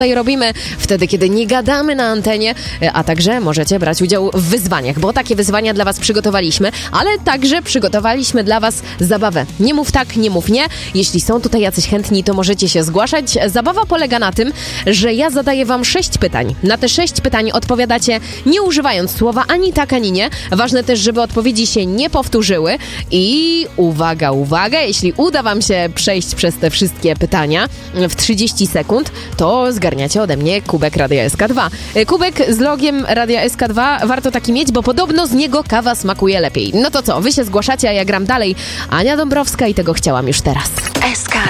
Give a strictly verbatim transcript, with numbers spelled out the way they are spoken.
tutaj robimy wtedy, kiedy nie gadamy na antenie, a także możecie brać udział w wyzwaniach, bo takie wyzwania dla was przygotowaliśmy, ale także przygotowaliśmy dla was zabawę. Nie mów tak, nie mów nie. Jeśli są tutaj jacyś chętni, to możecie się zgłaszać. Zabawa polega na tym, że ja zadaję wam sześć pytań. Na te sześć pytań odpowiadacie nie używając słowa ani tak, ani nie. Ważne też, żeby odpowiedzi się nie powtórzyły i uwaga, uwaga, jeśli uda wam się przejść przez te wszystkie pytania w trzydzieści sekund, to zgarniacie ode mnie kubek Radia S K dwa. Kubek z logiem Radia S K dwa warto taki mieć, bo podobno z niego kawa smakuje lepiej. No to co, wy się zgłaszacie, a ja gram dalej. Ania Dąbrowska i tego chciałam już teraz. S K